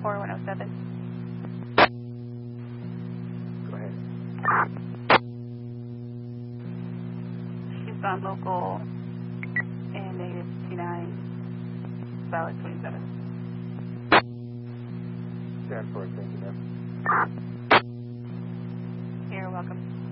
4107. Go ahead. She's on local and negative 59, valid 27. Stand for it, thank you, ma'am. You're welcome.